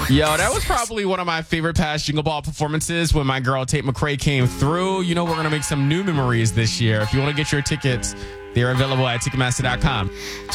Yo, that was probably one of my favorite past Jingle Ball performances when my girl Tate McRae came through. You know, we're going to make some new memories this year. If you want to get your tickets, they're available at Ticketmaster.com.